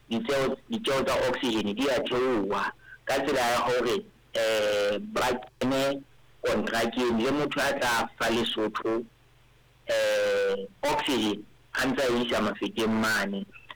ditjeo tsa oxygen di a theoha ka tsela ya hore ba kene kontrakeng le motho a tla fa Lesotho oxygen a ntse a isa mafeteng mane